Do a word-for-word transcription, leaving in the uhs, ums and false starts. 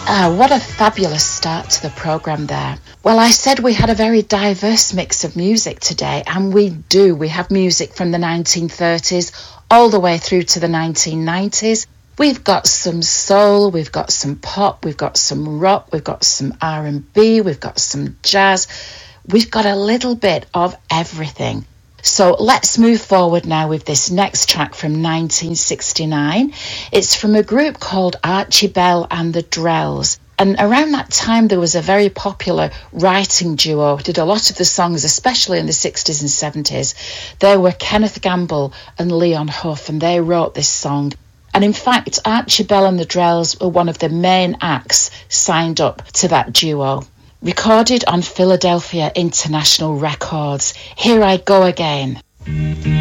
Ah, what a fabulous start to the programme there. Well, I said we had a very diverse mix of music today, and we do. We have music from the nineteen thirties all the way through to the nineteen nineties. We've got some soul, we've got some pop, we've got some rock, we've got some R and B, we've got some jazz. We've got a little bit of everything. So let's move forward now with this next track from nineteen sixty-nine. It's from a group called Archie Bell and the Drells. And around that time, there was a very popular writing duo who did a lot of the songs, especially in the sixties and seventies. They were Kenneth Gamble and Leon Huff, and they wrote this song. And in fact, Archie Bell and the Drells were one of the main acts signed up to that duo. Recorded on Philadelphia International Records. Here I Go Again.